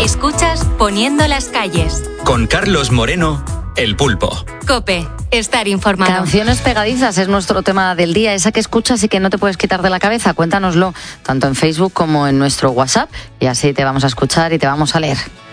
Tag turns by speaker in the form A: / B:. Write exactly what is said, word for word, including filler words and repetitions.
A: Escuchas Poniendo las calles.
B: Con Carlos Moreno, El Pulpo.
A: COPE, estar informado.
C: Canciones pegadizas es nuestro tema del día, esa que escuchas y que no te puedes quitar de la cabeza. Cuéntanoslo tanto en Facebook como en nuestro WhatsApp y así te vamos a escuchar y te vamos a leer.